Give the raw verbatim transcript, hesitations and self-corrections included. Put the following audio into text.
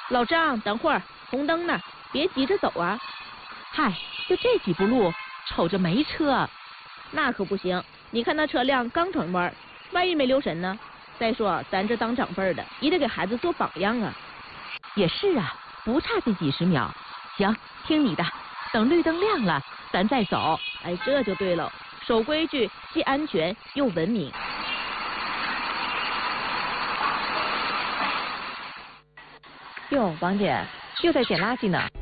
老张，等会儿，红灯呢，别急着走啊。 嗨，就这几步路，瞅着没车。 那可不行，你看那车辆刚转弯，万一没留神呢？再说咱这当长辈的，也得给孩子做榜样啊。 也是啊，不差这几十秒。行，听你的，等绿灯亮了，咱再走。 哎，这就对了，守规矩，既安全又文明。 哟，王姐又在捡垃圾呢。